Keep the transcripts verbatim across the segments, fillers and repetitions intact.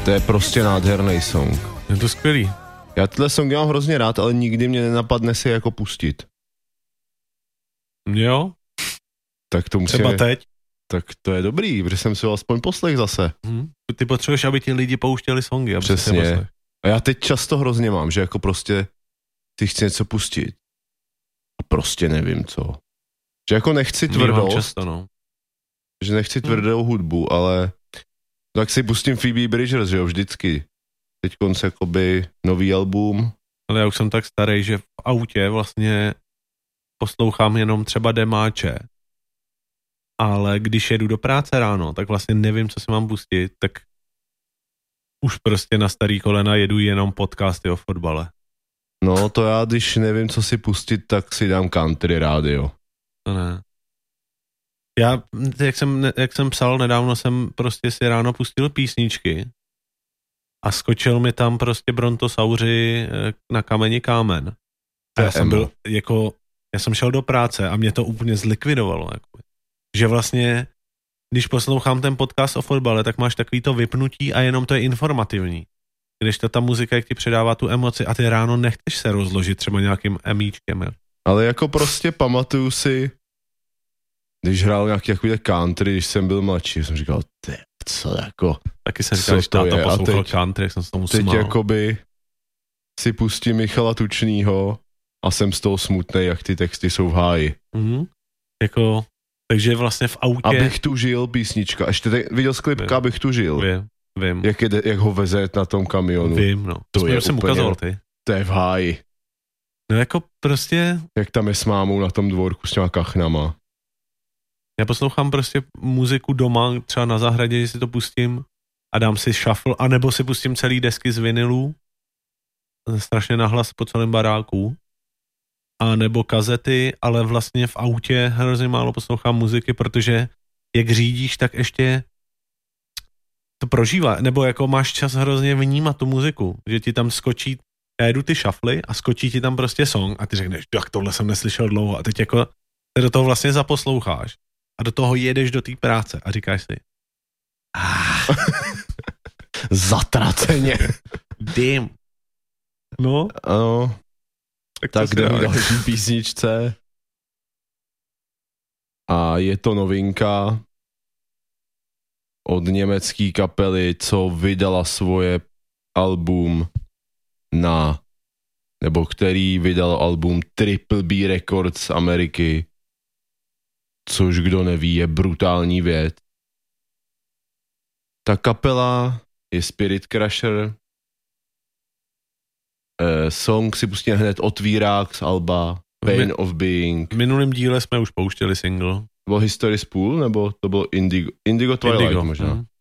To je prostě nádherný song. Je to skvělý. Já tyhle songy mám hrozně rád, ale nikdy mě nenapadne si jako pustit. Jo? Tak to musíme... Třeba teď. Tak to je dobrý, protože jsem si ho aspoň poslech zase. Hmm. Ty potřebuješ, aby ti lidi pouštěli songy. Aby přesně. A já teď často hrozně mám, že jako prostě ty chci něco pustit. A prostě nevím co. Že jako nechci tvrdost. Často, no. Že nechci tvrdou hmm. hudbu, ale tak si pustím Phoebe Bridgers, že jo, vždycky. Teď konce jakoby nový album. Ale já už jsem tak starý, že v autě vlastně poslouchám jenom třeba demáče. Ale když jedu do práce ráno, tak vlastně nevím, co si mám pustit, tak už prostě na starý kolena jedu jenom podcasty o fotbale. No to já, když nevím, co si pustit, tak si dám country rádio. To ne. Já, jak jsem, jak jsem psal, nedávno jsem prostě si ráno pustil písničky a skočil mi tam prostě Brontosauři na kameni kámen. A já jsem byl jako, já jsem šel do práce a mě to úplně zlikvidovalo. Jako. Že vlastně, když poslouchám ten podcast o fotbale, tak máš takový to vypnutí a jenom to je informativní. Když to ta muzika, jak ti předává tu emoci a ty ráno nechceš se rozložit třeba nějakým emíčkem. Ale jako prostě pamatuju si, když hrál nějaký takový country, když jsem byl mladší, jsem říkal, ty, co jako, taky jsem říkal, že táta poslouchal country, jak jsem se tomu teď smál. Teď jakoby si pustím Michala Tučnýho a jsem z toho smutnej, jak ty texty jsou v háji. Mhm. Jako, takže vlastně v autě... Abych tu žil písnička. Ještě te, viděl jsi klipka, abych tu žil. Vím, vím. Jak, je, jak ho veze na tom kamionu. Vím, no. To, to je jsem úplně, ukazoval, ty. To je v háji. No jako prostě... Jak tam je s mámou na tom dvorku s těma kachnama. Já poslouchám prostě muziku doma, třeba na zahradě, že si to pustím a dám si shuffle, anebo si pustím celý desky z vinylů, strašně nahlas po celém baráku, a nebo kazety, ale vlastně v autě hrozně málo poslouchám muziky, protože jak řídíš, tak ještě to prožívá, nebo jako máš čas hrozně vnímat tu muziku, že ti tam skočí, já jedu ty shuffly a skočí ti tam prostě song a ty řekneš, jak tohle jsem neslyšel dlouho a teď jako se do toho vlastně zaposloucháš a do toho jedeš do té práce a říkáš si ah, zatraceně. Dym. No. Ano. Tak, tak jdeme další písničce. A je to novinka od německé kapely, co vydala svoje album na, nebo který vydal album Triple B Records z Ameriky, což kdo neví, je brutální věc. Ta kapela je Spirit Crusher. Eh, song si pustíme hned Otvírák z alba Pain My, of Being. V minulém díle jsme už pouštěli single. To byl History Spool, nebo to byl Indigo, Indigo Twilight Indigo, možná. Mm.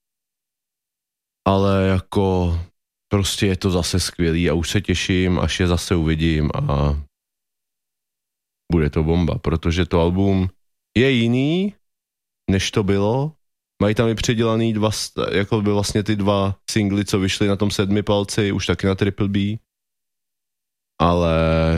Ale jako prostě je to zase skvělý a už se těším, až je zase uvidím a bude to bomba, protože to album je jiný, než to bylo. Mají tam i předělaný dva, jako by vlastně ty dva singly, co vyšly na tom sedmi palci, už taky na Triple B. Ale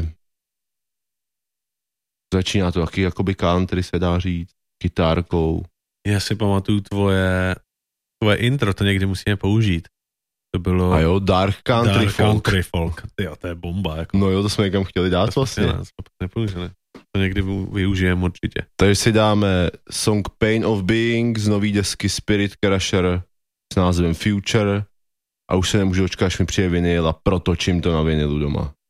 začíná to taky jakoby country, se dá říct, kytárkou. Já si pamatuju tvoje, tvoje intro, to někdy musíme použít. To bylo... A jo, Dark Country Dark Folk. Country Folk. Tyjo, to je bomba. Jako. No jo, to jsme někam chtěli dát to vlastně. Ne, to nepoužili. To někdy využijeme určitě. Takže si dáme song Pain of Being z nový desky Spirit Crusher s názvem Future a už se nemůžu očkat, až mi přijde vinyl a protočím to na vinylu doma.